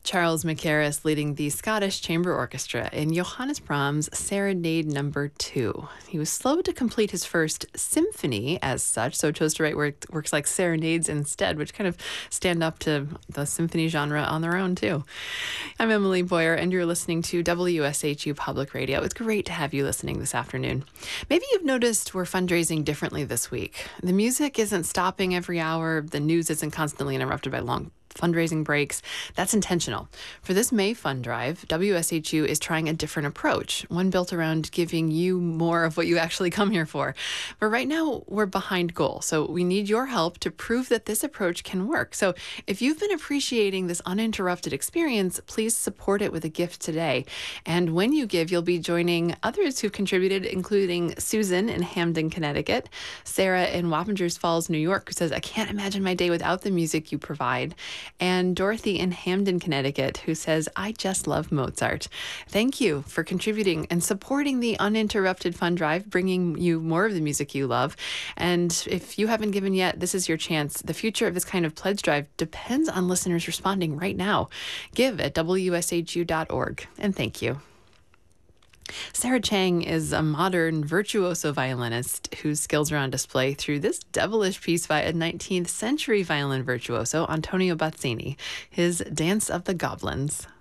Charles Mackerras leading the Scottish Chamber Orchestra in Johannes Brahms' Serenade No. 2. He was slow to complete his first symphony as such, so chose to write works like serenades instead, which kind of stand up to the symphony genre on their own, too. I'm Emily Boyer, and you're listening to WSHU Public Radio. It's great to have you listening this afternoon. Maybe you've noticed we're fundraising differently this week. The music isn't stopping every hour, the news isn't constantly interrupted by long fundraising breaks. That's intentional. For this May fund drive, WSHU is trying a different approach, one built around giving you more of what you actually come here for. But right now, we're behind goal, so we need your help to prove that this approach can work. So if you've been appreciating this uninterrupted experience, please support it with a gift today. And when you give, you'll be joining others who've contributed, including Susan in Hamden, Connecticut, Sarah in Wappingers Falls, New York, who says, "I can't imagine my day without the music you provide," and Dorothy in Hamden, Connecticut, who says, "I just love Mozart." Thank you for contributing and supporting the Uninterrupted Fund Drive, bringing you more of the music you love. And if you haven't given yet, this is your chance. The future of this kind of pledge drive depends on listeners responding right now. Give at WSHU.org. And thank you. Sarah Chang is a modern virtuoso violinist whose skills are on display through this devilish piece by a 19th century violin virtuoso, Antonio Bazzini, his Dance of the Goblins.